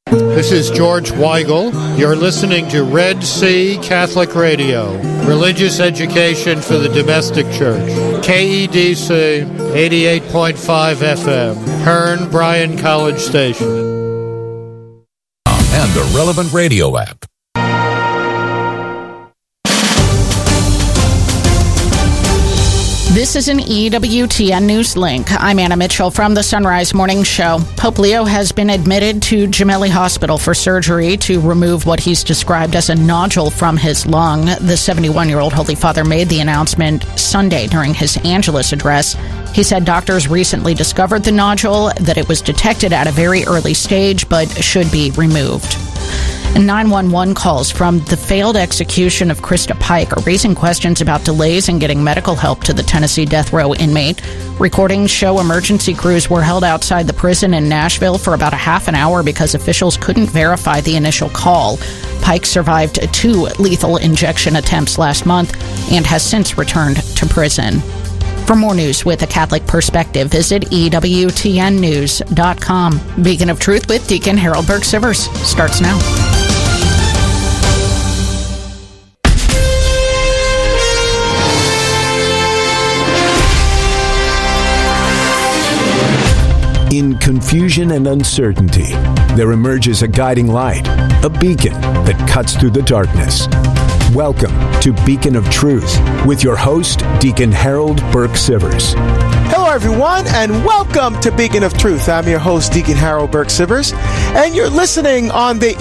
This is George Weigel. You're listening to Red Sea Catholic Radio, religious education for the domestic church. KEDC 88.5 FM, Hearn Bryan College Station. And the relevant radio app. This is an EWTN News Link. I'm Anna Mitchell from the Sunrise Morning Show. Pope Leo has been admitted to Gemelli Hospital for surgery to remove what he's described as a nodule from his lung. The 71-year-old Holy Father made the announcement Sunday during his Angelus address. He said doctors recently discovered the nodule, that it was detected at a very early stage, but should be removed. 911 calls from the failed execution of Krista Pike are raising questions about delays in getting medical help to the Tennessee death row inmate. Recordings show emergency crews were held outside the prison in Nashville for about a half an hour because officials couldn't verify the initial call. Pike survived 2 lethal injection attempts last month and has since returned to prison. For more news with a Catholic perspective, visit EWTNnews.com. Beacon of Truth with Deacon Harold Burke-Sivers starts now. In confusion and uncertainty, there emerges a guiding light, a beacon that cuts through the darkness. Welcome to Beacon of Truth with your host, Deacon Harold Burke-Sivers. Hello, everyone, and welcome to Beacon of Truth. I'm your host, Deacon Harold Burke-Sivers, and you're listening on the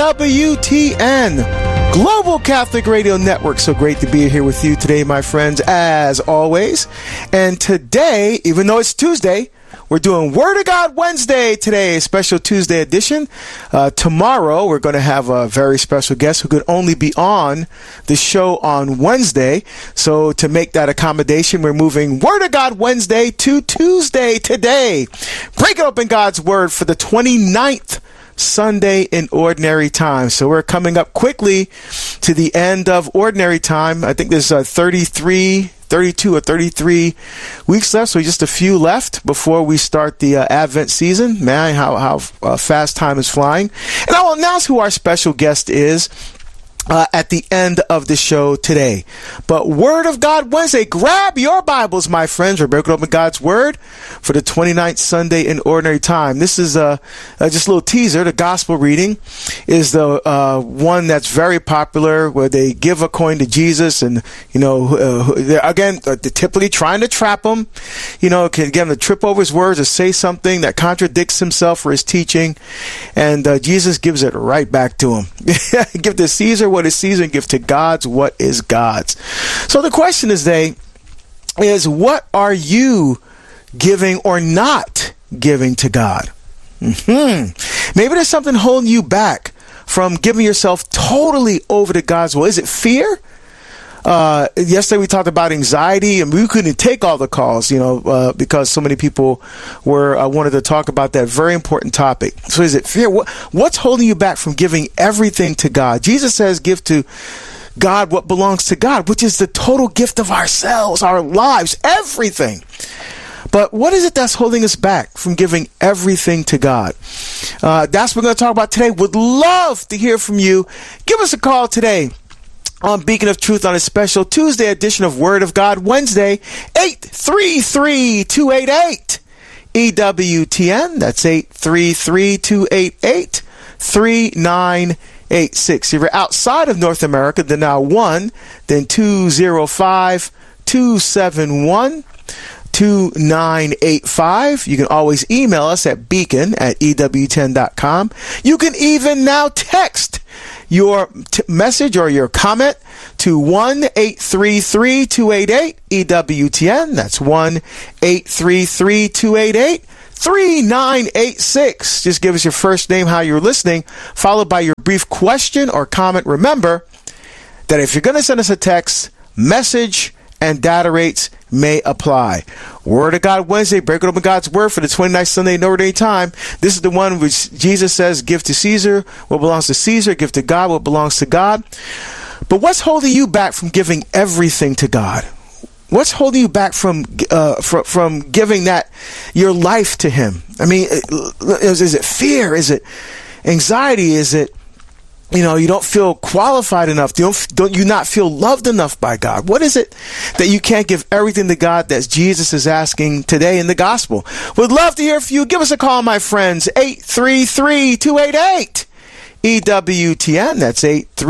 EWTN Global Catholic Radio Network. So great to be here with you today, my friends, as always. And today, even though it's Tuesday, we're doing Word of God Wednesday today, a special Tuesday edition. Tomorrow, we're going to have a very special guest who could only be on the show on Wednesday. So to make that accommodation, we're moving Word of God Wednesday to Tuesday today. Breaking open God's Word for the 29th Sunday in Ordinary Time. So we're coming up quickly to the end of Ordinary Time. I think there's 32 or 33 weeks left, so just a few left before we start the Advent season. Man, how fast time is flying. And I will announce who our special guest is at the end of the show today. But Word of God Wednesday, grab your Bibles, my friends. We're breaking open God's Word for the 29th Sunday in Ordinary Time. This is just a little teaser. The Gospel reading is the one that's very popular, where they give a coin to Jesus, and they're typically trying to trap him. Can get him to trip over his words or say something that contradicts himself or his teaching, and Jesus gives it right back to him. Give to Caesar what is Caesar, and give to God's what is God's. So the question is, what are you giving or not giving to God? Maybe there's something holding you back from giving yourself totally over to God's will. Is it fear? Yesterday we talked about anxiety, and we couldn't take all the calls, because so many people wanted to talk about that very important topic. So is it fear? What's holding you back from giving everything to God? Jesus says, give to God what belongs to God, which is the total gift of ourselves, our lives, everything. But what is it that's holding us back from giving everything to God? That's what we're going to talk about today. Would love to hear from you. Give us a call today on Beacon of Truth on a special Tuesday edition of Word of God Wednesday, 833-288-EWTN. That's 833-288-3986. If you're outside of North America, then now 1, then 205-271-2985. You can always email us at beacon@ewtn.com. You can even now text your message or your comment to 1-833-288-EWTN. That's 1-833-288-3986. Just give us your first name, how you're listening, followed by your brief question or comment. Remember that if you're going to send us a text, message and data rates may apply. Word of God Wednesday, breaking open God's Word for the 29th Sunday in Ordinary Time. This is the one which Jesus says, give to Caesar what belongs to Caesar, give to God what belongs to God. But what's holding you back from giving everything to God? What's holding you back from giving that your life to Him? I mean, is it fear? Is it Anxiety, is it, you don't feel qualified enough? Don't you not feel loved enough by God? What is it that you can't give everything to God that Jesus is asking today in the gospel? Would love to hear from you. Give us a call, my friends. 833-288-EWTN. That's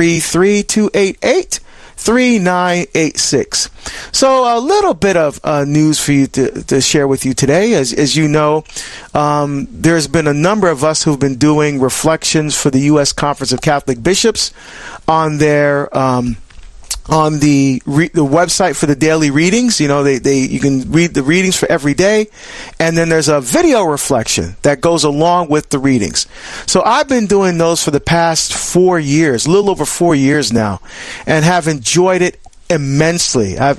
833-288-3986. So a little bit of news for you to share with you today. As you know, there's been a number of us who've been doing reflections for the U.S. Conference of Catholic Bishops on their on the website for the daily readings. You can read the readings for every day, and then there's a video reflection that goes along with the readings. So I've been doing those for the past 4 years, a little over 4 years now, and have enjoyed it immensely. I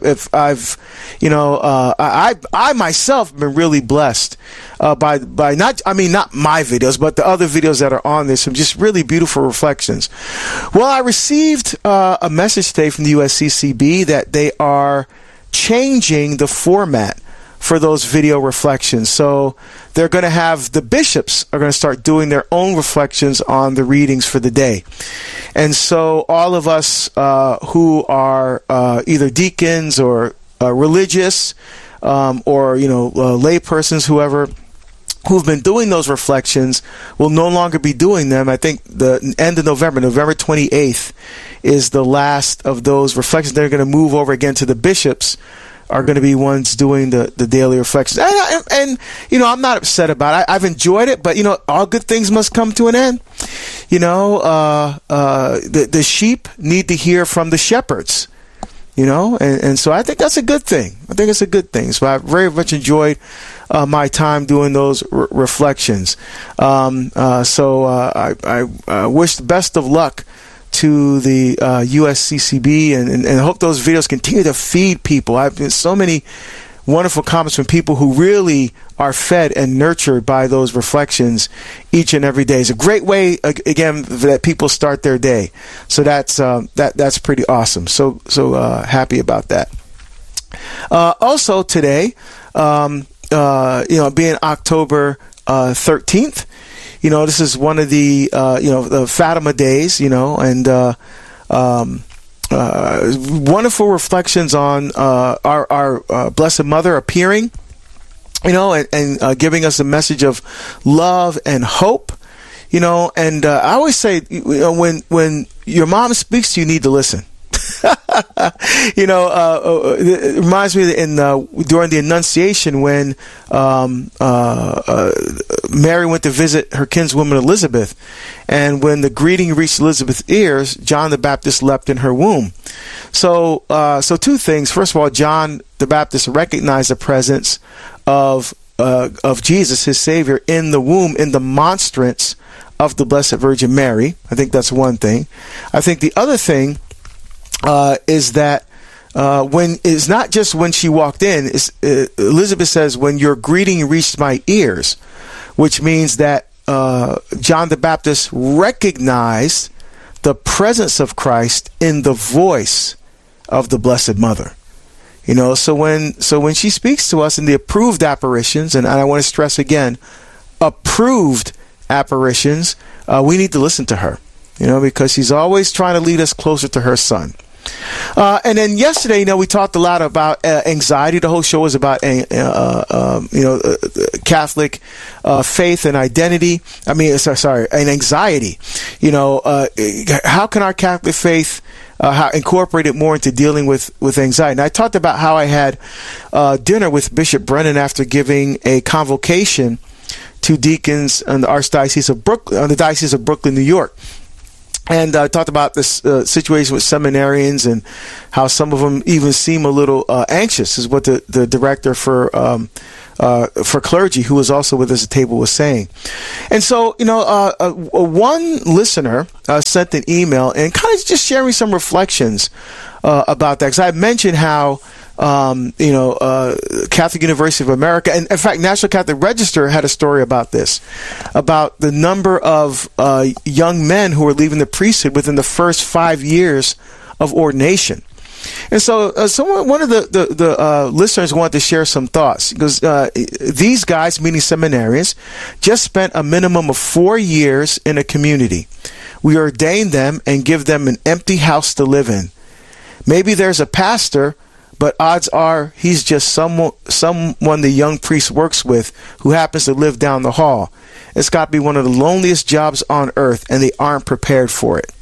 myself have been really blessed by not my videos, but the other videos that are on there. Some just really beautiful reflections. Well, I received a message today from the USCCB that they are changing the format for those video reflections. So they're going to have the bishops are going to start doing their own reflections on the readings for the day. And so all of us who are either deacons or religious or lay persons, whoever, who've been doing those reflections will no longer be doing them. I think the end of November 28th is the last of those reflections. They're going to move over again to the bishops are going to be ones doing the daily reflections. And I'm not upset about it. I've enjoyed it, but, all good things must come to an end. The sheep need to hear from the shepherds, and so I think that's a good thing. I think it's a good thing. So I very much enjoyed my time doing those reflections. So I wish the best of luck to the USCCB and hope those videos continue to feed people. I've been so many wonderful comments from people who really are fed and nurtured by those reflections each and every day. It's a great way, again, that people start their day. So that's pretty awesome. So happy about that. Also today, being October 13th, this is one of the the Fatima days, and wonderful reflections on our Blessed Mother appearing, and giving us a message of love and hope, and I always say, when your mom speaks to you, you need to listen. It reminds me during the Annunciation when Mary went to visit her kinswoman Elizabeth, and when the greeting reached Elizabeth's ears, John the Baptist leapt in her womb. So two things. First of all, John the Baptist recognized the presence of Jesus, his Savior, in the womb, in the monstrance of the Blessed Virgin Mary. I think that's one thing. I think the other thing is that when it's not just when she walked in. Elizabeth says, "When your greeting reached my ears," which means that John the Baptist recognized the presence of Christ in the voice of the Blessed Mother. So when she speaks to us in the approved apparitions, and I want to stress again, approved apparitions, we need to listen to her, because she's always trying to lead us closer to her Son. And then yesterday, we talked a lot about anxiety. The whole show was about, Catholic faith and identity. And anxiety. How can our Catholic faith incorporate it more into dealing with anxiety? And I talked about how I had dinner with Bishop Brennan after giving a convocation to deacons on the Archdiocese of Brooklyn, on the Diocese of Brooklyn, New York. And I talked about this situation with seminarians and how some of them even seem a little anxious, is what the director for clergy, who was also with us at the table, was saying. And so, one listener sent an email and kind of just sharing some reflections about that. Because I mentioned how Catholic University of America, and in fact, National Catholic Register had a story about this, about the number of young men who are leaving the priesthood within the first 5 years of ordination. And so one of the listeners wanted to share some thoughts, because these guys, meaning seminarians, just spent a minimum of 4 years in a community. We ordain them and give them an empty house to live in. Maybe there's a pastor, but odds are he's just someone the young priest works with who happens to live down the hall. It's got to be one of the loneliest jobs on earth, and they aren't prepared for it.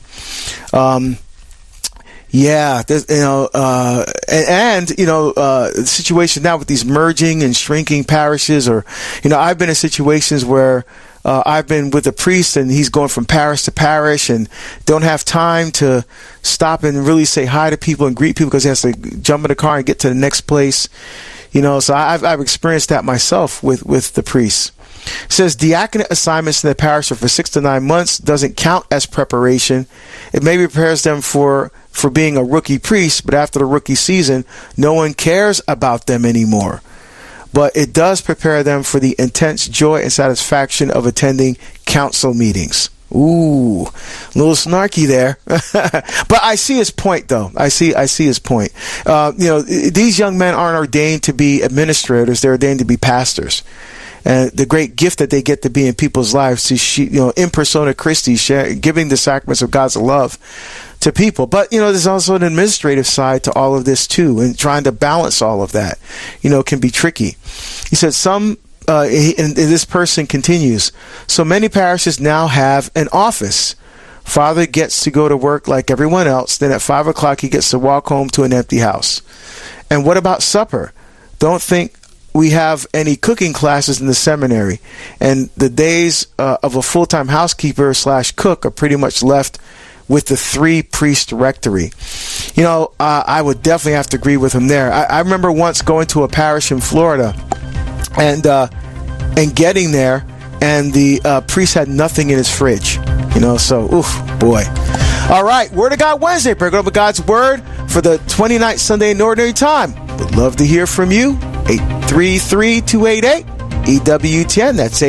The situation now with these merging and shrinking parishes, or, I've been in situations where I've been with a priest and he's going from parish to parish and don't have time to stop and really say hi to people and greet people because he has to jump in the car and get to the next place. So I've experienced that myself with the priests. It says diaconate assignments in the parish are for 6 to 9 months doesn't count as preparation. It maybe prepares them for being a rookie priest, but after the rookie season, no one cares about them anymore. But it does prepare them for the intense joy and satisfaction of attending council meetings. Ooh, a little snarky there. But I see his point, though. I see his point. These young men aren't ordained to be administrators. They're ordained to be pastors. And the great gift that they get to be in people's lives to, in persona Christi, giving the sacraments of God's love to people. But, there's also an administrative side to all of this, too. And trying to balance all of that, can be tricky. He said and this person continues, so many parishes now have an office. Father gets to go to work like everyone else. Then at 5 o'clock, he gets to walk home to an empty house. And what about supper? Don't think we have any cooking classes in the seminary, and the days of a full-time housekeeper / cook are pretty much left with the 3-priest rectory. I would definitely have to agree with him there. I remember once going to a parish in Florida and getting there, and the priest had nothing in his fridge. So, oof, boy. All right, Word of God Wednesday. Break over God's Word for the 29th Sunday in Ordinary Time. Would love to hear from you. 833-288 EWTN. That's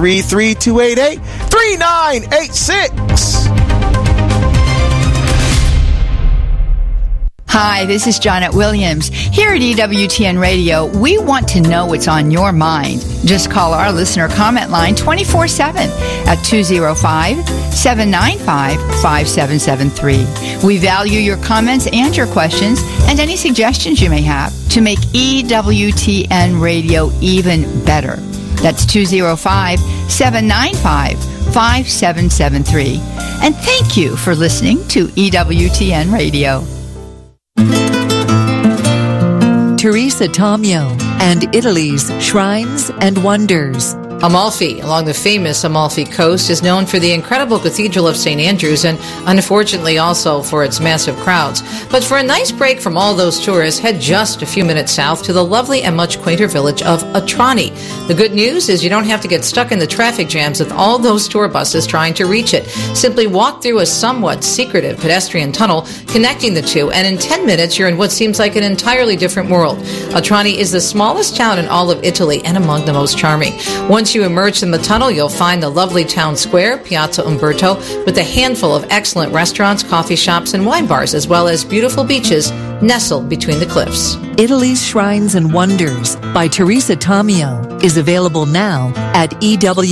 833-288-3986. Hi, this is Janet Williams. Here at EWTN Radio, we want to know what's on your mind. Just call our listener comment line 24/7 at 205-795-5773. We value your comments and your questions and any suggestions you may have to make EWTN Radio even better. That's 205-795-5773. And thank you for listening to EWTN Radio. Teresa Tomeo and Italy's Shrines and Wonders. Amalfi, along the famous Amalfi Coast, is known for the incredible Cathedral of St. Andrews and, unfortunately, also for its massive crowds. But for a nice break from all those tourists, head just a few minutes south to the lovely and much quainter village of Atrani. The good news is you don't have to get stuck in the traffic jams with all those tour buses trying to reach it. Simply walk through a somewhat secretive pedestrian tunnel connecting the two, and in 10 minutes you're in what seems like an entirely different world. Atrani is the smallest town in all of Italy and among the most charming. Once you emerge in the tunnel, you'll find the lovely town square, Piazza Umberto, with a handful of excellent restaurants, coffee shops, and wine bars, as well as beautiful beaches nestled between the cliffs. Italy's Shrines and Wonders by Teresa Tomeo is available now at EW